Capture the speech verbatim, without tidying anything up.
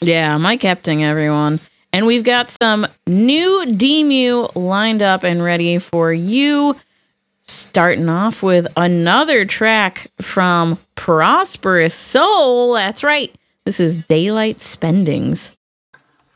Yeah, my captain, everyone. And we've got some new D-Mew lined up and ready for you. Starting off with another track from Prosperous Soul. That's right. This is Daylight Spendings.